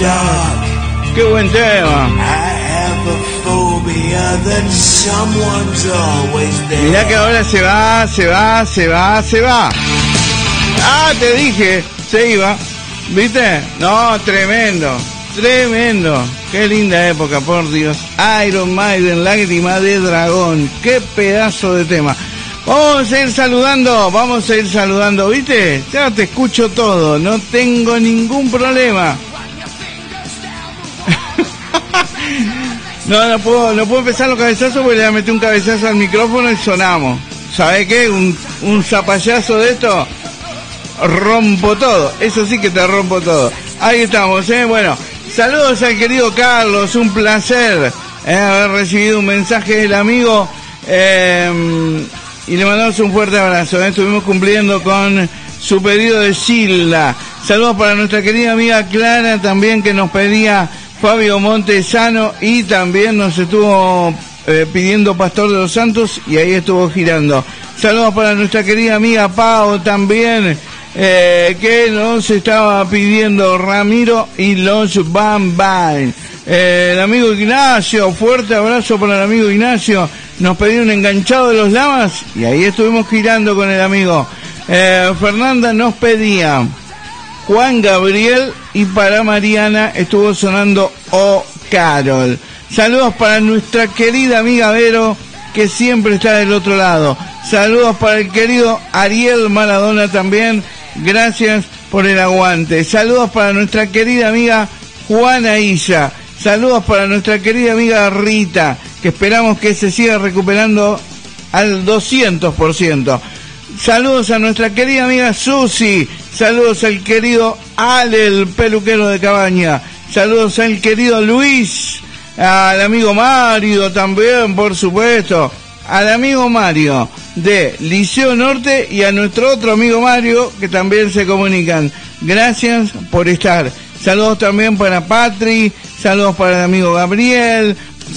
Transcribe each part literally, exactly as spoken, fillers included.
Qué buen tema. Mirá que ahora se va, se va, se va, se va. Ah, te dije, se iba. ¿Viste? No, tremendo, tremendo. Qué linda época, por Dios. Iron Maiden, Lágrima de Dragón. Qué pedazo de tema. Vamos a ir saludando, vamos a ir saludando, ¿viste? Ya te escucho todo, no tengo ningún problema. No, no puedo, no puedo empezar los cabezazos porque le metí un cabezazo al micrófono y sonamos. ¿Sabés qué? Un, un zapallazo de esto, rompo todo. Eso sí que te rompo todo. Ahí estamos, ¿eh? Bueno, saludos al querido Carlos, un placer eh, haber recibido un mensaje del amigo eh, y le mandamos un fuerte abrazo. ¿eh? Estuvimos cumpliendo con su pedido de Gilda. Saludos para nuestra querida amiga Clara también, que nos pedía Fabio Montesano, y también nos estuvo eh, pidiendo Pastor de los Santos, y ahí estuvo girando. Saludos para nuestra querida amiga Pau también, eh, que nos estaba pidiendo Ramiro y los Bam Bam. Eh, el amigo Ignacio, fuerte abrazo para el amigo Ignacio, nos pedía un enganchado de los Lamas, y ahí estuvimos girando con el amigo. Eh, Fernanda nos pedía Juan Gabriel, y para Mariana estuvo sonando Oh Carol. Saludos para nuestra querida amiga Vero, que siempre está del otro lado. Saludos para el querido Ariel Maradona también, gracias por el aguante. Saludos para nuestra querida amiga Juana Isa. Saludos para nuestra querida amiga Rita, que esperamos que se siga recuperando al doscientos por ciento. Saludos a nuestra querida amiga Susi. Saludos al querido Ale, el peluquero de Cabaña. Saludos al querido Luis. Al amigo Mario también, por supuesto. Al amigo Mario de Liceo Norte y a nuestro otro amigo Mario, que también se comunican. Gracias por estar. Saludos también para Patri. Saludos para el amigo Gabriel.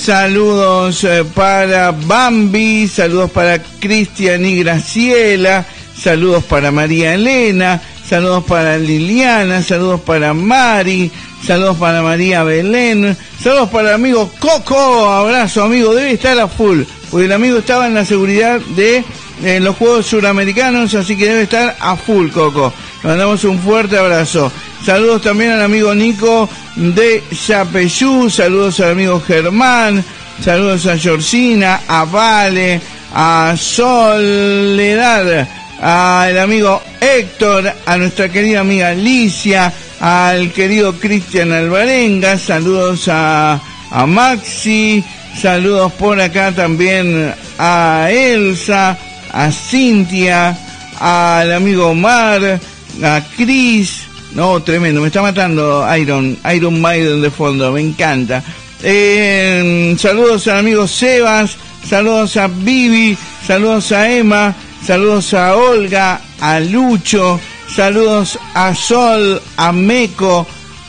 Saludos eh, para Bambi. Saludos para Cristian y Graciela. Saludos para María Elena. Saludos para Liliana, saludos para Mari, saludos para María Belén, saludos para el amigo Coco, abrazo amigo, debe estar a full, porque el amigo estaba en la seguridad de eh, los Juegos Suramericanos, así que debe estar a full Coco. Le mandamos un fuerte abrazo. Saludos también al amigo Nico de Yapeyú, saludos al amigo Germán, saludos a Georgina, a Vale, a Soledad, al amigo Héctor, a nuestra querida amiga Alicia, al querido Cristian Alvarenga, saludos a, a Maxi, saludos por acá también a Elsa, a Cintia, al amigo Omar, a Cris. No, tremendo, me está matando Iron, Iron Maiden de fondo, me encanta. Eh, saludos al amigo Sebas, saludos a Vivi, saludos a Emma, saludos a Olga, a Lucho, saludos a Sol, a Meco,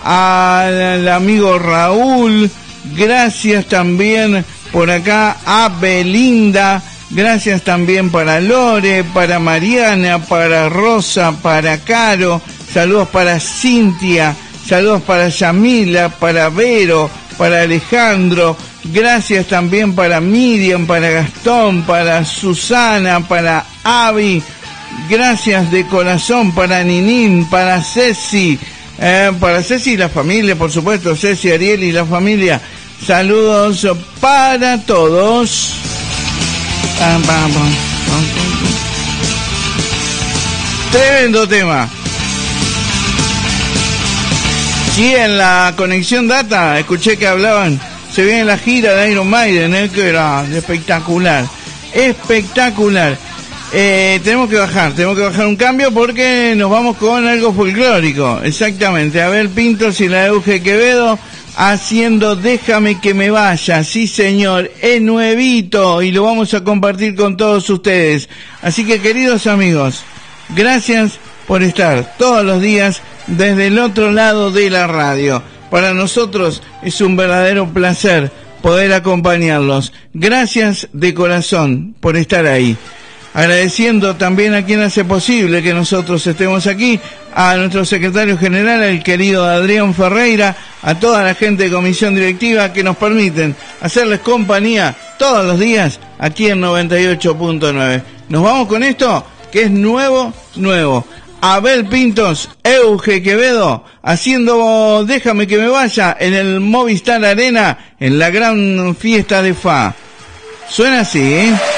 al amigo Raúl, gracias también por acá a Belinda, gracias también para Lore, para Mariana, para Rosa, para Caro, saludos para Cintia, saludos para Yamila, para Vero, para Alejandro, gracias también para Miriam, para Gastón, para Susana, para Avi, gracias de corazón para Ninín, para Ceci, eh, para Ceci y la familia, por supuesto, Ceci, Ariel y la familia. Saludos para todos. Tremendo tema. Sí, en la conexión data escuché que hablaban, se viene la gira de Iron Maiden, ¿eh? Que era espectacular, espectacular. Eh, tenemos que bajar, tenemos que bajar un cambio porque nos vamos con algo folclórico, exactamente. A ver, Pintos y la Euge Quevedo haciendo Déjame que me vaya, sí señor, es nuevito y lo vamos a compartir con todos ustedes. Así que queridos amigos, gracias por estar todos los días desde el otro lado de la radio. Para nosotros es un verdadero placer poder acompañarlos. Gracias de corazón por estar ahí. Agradeciendo también a quien hace posible que nosotros estemos aquí, a nuestro secretario general, el querido Adrián Ferreira, a toda la gente de comisión directiva que nos permiten hacerles compañía todos los días aquí en noventa y ocho punto nueve. Nos vamos con esto, que es nuevo, nuevo. Abel Pintos, Euge Quevedo, haciendo Déjame que me vaya en el Movistar Arena, en la gran fiesta de F A. Suena así, ¿eh?